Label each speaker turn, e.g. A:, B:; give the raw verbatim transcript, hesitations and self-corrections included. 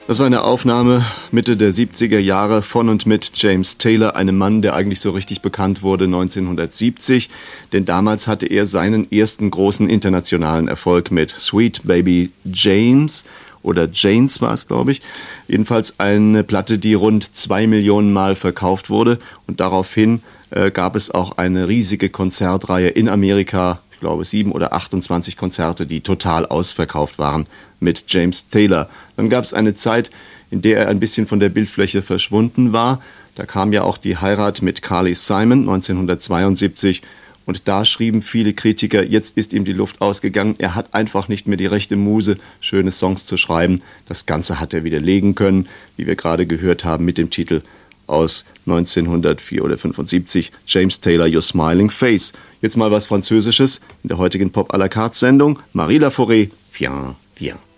A: Das war eine Aufnahme Mitte der siebziger Jahre von und mit James Taylor, einem Mann, der eigentlich so richtig bekannt wurde neunzehnhundertsiebzig, denn damals hatte er seinen ersten großen internationalen Erfolg mit Sweet Baby Janes oder Janes war es, glaube ich. Jedenfalls eine Platte, die rund zwei Millionen Mal verkauft wurde und daraufhin äh, gab es auch eine riesige Konzertreihe in Amerika, ich glaube sieben oder achtundzwanzig Konzerte, die total ausverkauft waren mit James Taylor. Dann gab es eine Zeit, in der er ein bisschen von der Bildfläche verschwunden war. Da kam ja auch die Heirat mit Carly Simon neunzehnhundertzweiundsiebzig und da schrieben viele Kritiker, jetzt ist ihm die Luft ausgegangen, er hat einfach nicht mehr die rechte Muse, schöne Songs zu schreiben. Das Ganze hat er widerlegen können, wie wir gerade gehört haben mit dem Titel aus neunzehnhundertvier oder fünfundsiebzig, James Taylor, Your Smiling Face. Jetzt mal was Französisches in der heutigen Pop à la carte Sendung. Marie Laforêt, Viens, viens.